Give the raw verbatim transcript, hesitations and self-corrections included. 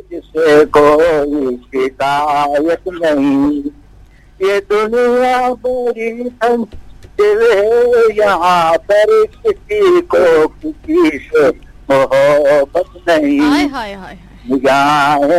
मुझसे कोई शिकायत नहीं। ये दुनिया बड़ी संजीव है, यहाँ पर किसी को किसी से मोहब्बत नहीं। हाय हाय हाय यहाँ